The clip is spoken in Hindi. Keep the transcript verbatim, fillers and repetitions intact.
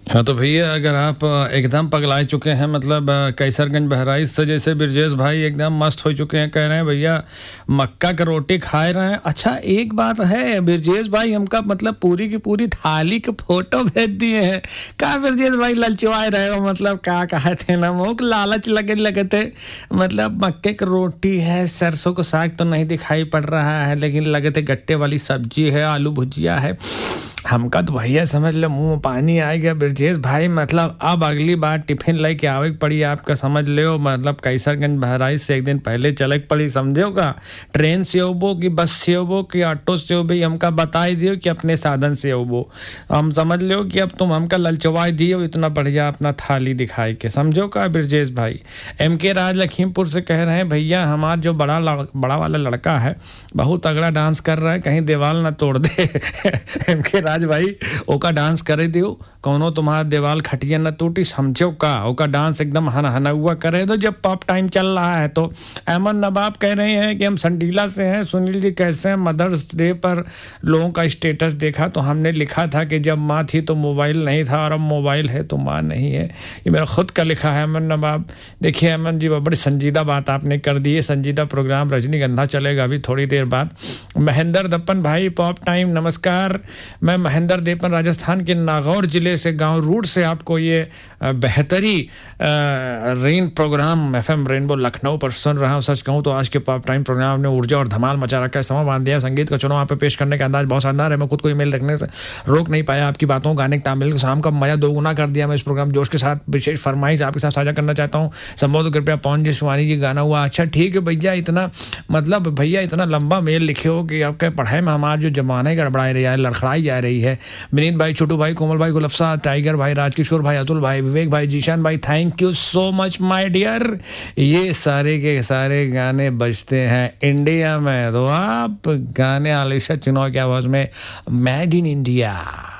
हाँ तो भैया, अगर आप अ, एकदम पगला चुके हैं, मतलब अ, कैसरगंज बहराइच से जैसे ब्रजेश भाई एकदम मस्त हो चुके हैं, कह रहे हैं भैया मक्का का रोटी खाए रहे हैं। अच्छा एक बात है ब्रजेश भाई, हमका मतलब पूरी की पूरी थाली के फोटो भेज दिए हैं। का ब्रजेश भाई ललचवाए रहे हो, मतलब का कहे थे ना, मुँह लालच लगे लगे थे। मतलब मक्के की रोटी है, सरसों का साग तो नहीं दिखाई पड़ रहा है, लेकिन लगे थे गट्टे वाली सब्जी है, आलू भुजिया है। हमका तो भैया समझ लो मुंह में पानी आ गया ब्रजेश भाई। मतलब अब अगली बार टिफिन लेके आवे के पड़ी आपका, समझ लो। मतलब कैसरगंज बहराइच से एक दिन पहले चले के पड़ी, समझो का। ट्रेन से होबो कि बस से होबो कि ऑटो से होबो, हमका बताई दियो कि अपने साधन से होबो। हम समझ लो कि अब तुम हमका ललचवाई दियो इतना बढ़िया अपना थाली दिखाई के, समझो का ब्रजेश भाई। एम के राज लखीमपुर से कह रहे हैं भैया हमारा जो बड़ा लड़, बड़ा वाला लड़का है बहुत तगड़ा डांस कर रहा है, कहीं दीवार ना तोड़ दे। एम के राज भाई ओका डांस करे दियो, कौनो तुम्हारा देवाल खटिया न टूटी, समझो का। ओका डांस एकदम हन हना हुआ करे दो जब पॉप टाइम चल रहा है तो। अहमद नवाब कह रहे हैं कि हम संडीला से हैं, सुनील जी कैसे हैं। मदर्स डे पर लोगों का स्टेटस देखा तो हमने लिखा था कि जब माँ थी तो मोबाइल नहीं था और अब मोबाइल है तो माँ नहीं है। ये मेरा खुद का लिखा है अहमद नवाब। देखिए अहमद जी, बड़ी संजीदा बात आपने कर दी है। संजीदा प्रोग्राम रजनीगंधा चलेगा अभी थोड़ी देर बाद। महेंद्र दप्पन भाई पॉप टाइम नमस्कार। मैं महेंद्र देपन राजस्थान के नागौर जिले से गांव रूट से आपको ये बेहतरी rain programme FM rainbow Lucknow पर सुन रहा हूँ। सच कहूँ तो आज के पॉप टाइम प्रोग्राम ने ऊर्जा और धमाल मचा रखा है, समा बांध दिया। संगीत का चुनाव आप पे पेश करने का अंदाज बहुत शानदार है। मैं खुद को ईमेल रखने से रोक नहीं पाया। आपकी बातों गाने के तामिल शाम का मजा दोगुना कर दिया। मैं इस प्रोग्राम जोश के साथ विशेष फरमाइश आपके साथ साझा करना चाहता हूँ। संभव तो कृपया पवन जी सुवानी जी गाना हुआ। अच्छा ठीक है भैया, इतना मतलब भैया इतना लंबा मेल लिखे हो कि आपके पढ़ाई में हमारा जो जमाने गड़बड़ाई रही है, लड़खड़ाई जा रही है। विनीत भाई, छोटू भाई, कोमल भाई, गुलफसा, टाइगर भाई, राजकिशोर भाई, अतुल भाई, विवेक भाई, जीशान भाई, thank you so much my dear. ये सारे के सारे गाने बजते हैं इंडिया में, तो आप गाने आलिशा चुनाव की आवाज में, मेड इन इंडिया।